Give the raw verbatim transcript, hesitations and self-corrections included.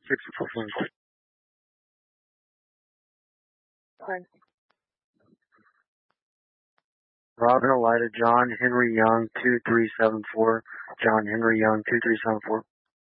sixty-four twenty-four. Fine. Robin Elida, John Henry Young, two three seven four. John Henry Young, two three seven four.